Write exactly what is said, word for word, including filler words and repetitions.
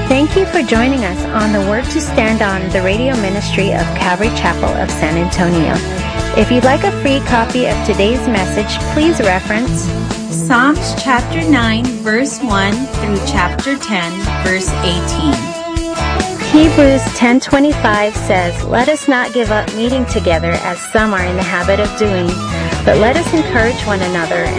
Thank you for joining us on the Word to Stand On, the radio ministry of Calvary Chapel of San Antonio. If you'd like a free copy of today's message, please reference Psalms chapter nine, verse one through chapter ten, verse eighteen. Hebrews ten twenty-five says, "Let us not give up meeting together as some are in the habit of doing, but let us encourage one another,